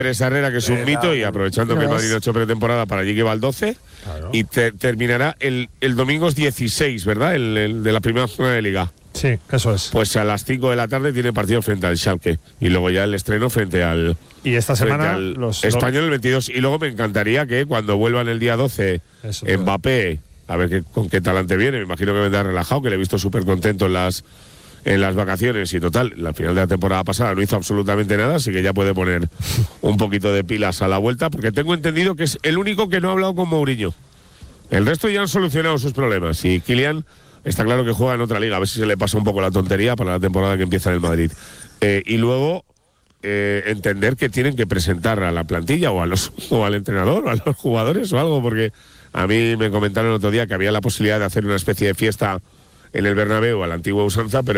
Teresa Herrera, que es un mito, y aprovechando que el Madrid no ha hecho pretemporada, para allí que va el 12, Claro. y terminará el domingo es 16, ¿verdad? El de la primera zona de Liga. Sí, eso es. Pues a las 5 de la tarde tiene partido frente al Schalke, y luego ya el estreno frente al Y esta semana Español el 22, y luego me encantaría que cuando vuelvan el día 12 Eso, Mbappé, a ver con qué talante viene, me imagino que vendrá relajado, que le he visto súper contento en las vacaciones, y total, la final de la temporada pasada no hizo absolutamente nada, así que ya puede poner un poquito de pilas a la vuelta, porque tengo entendido que es el único que no ha hablado con Mourinho. El resto ya han solucionado sus problemas, y Kylian está claro que juega en otra liga, a ver si se le pasa un poco la tontería para la temporada que empieza en el Madrid. Y luego entender que tienen que presentar a la plantilla o al entrenador o a los jugadores o algo, porque a mí me comentaron el otro día que había la posibilidad de hacer una especie de fiesta en el Bernabéu a la antigua usanza, pero